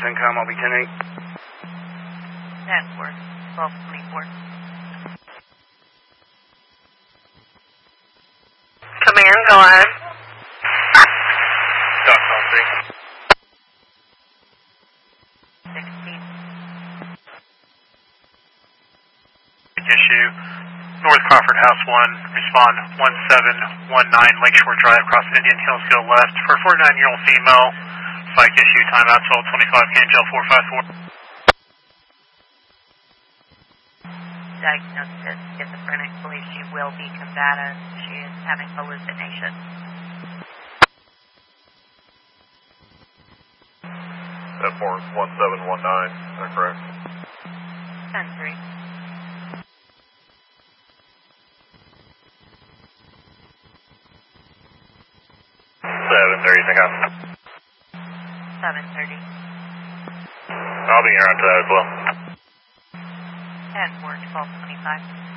income, I'll be 10-8. Network 1224. Command, go ahead. Doc something. 16. Issue. North Crawford House 1, respond 1719 Lakeshore Drive, across Indian Hills, go left. For a 49-year-old female, psych issue, timeout 1225, KMGL 454. Diagnosis schizophrenic, believes she will be combative. She is having hallucinations. That 41719, is that correct? 10-3. 730, think I'm. 7:30. I'll be here on to that as well. 10-4, 1225.